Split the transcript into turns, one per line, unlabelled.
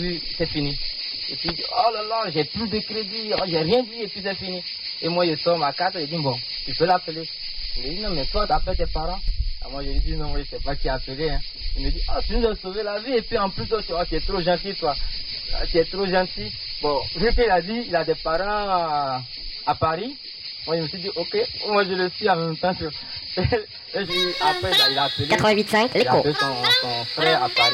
puis c'est fini. Et puis, oh là là, j'ai plus de crédit, oh, j'ai rien dit, et puis c'est fini. Et moi, je sors ma carte et je dis, bon, tu peux l'appeler. Il me dit, non, mais toi, t'appelles tes parents. Alors moi, je lui dis, non, oui, c'est pas qui a appelé. Hein. Il me dit, oh, tu nous as sauvé la vie, et puis en plus, toi, tu es trop gentil, toi. Tu es trop gentil. Bon, vu qu'il a dit, il a des parents à Paris. Moi, je me suis dit, ok, moi, je le suis en même temps. Et après, il a appelé.
88.5,
Il a
l'écho.
appelé son frère à Paris.